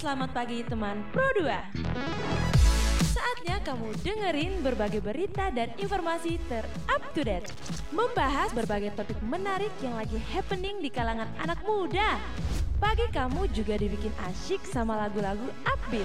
selamat pagi teman Pro 2. Saatnya kamu dengerin berbagai berita dan informasi ter-up to date. Membahas berbagai topik menarik yang lagi happening di kalangan anak muda. Pagi kamu juga dibikin asyik sama lagu-lagu upbeat.